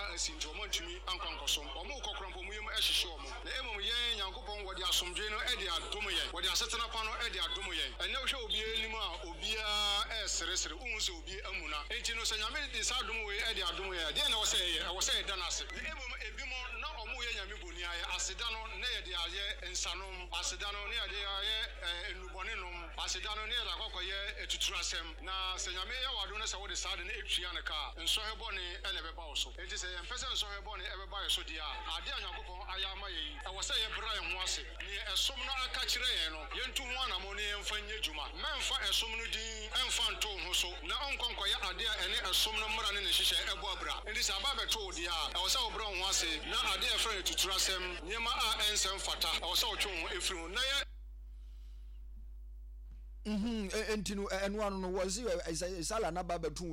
asinto mo ntumi ankwankosom omo kokronpo mu yem ehihye omo na emom yen Nyankopon wodi asomdwe no e de adom yen wodi asetena pa no e de adom yen ene hwe obi enim a obia seresere unse obi amuna enti no sanyame de sa adom we e de adom yen de na wo se da na ase emom ebimo na omo ye nyame boni aye aseda no na ye de aye ensanom aseda no ne ye de aye enubone nom aseda no ne ye akokoye etuturasem na sanyame ye wado no se wo de sa de na etwia ne ka nsohebone ene beba wo so enti se ye mpese nsohebone e beba ye so dia ade Nyankopon ayama ye e wo se ye bra ye ho ase ni esom no aka kire ye no yentu ho anamo ne yemfa nye djuma memfa esom no din emfa nto ho so na onkonkoye ade a ene esom no mra ne hihye ebo abra enti se aba beto dia e wo se wo bra ho ase na ade e fra etuturasem nyema a ensem fata e wo se wo twe ho efiri ho na ye entinu enu anu no was sala na baba tu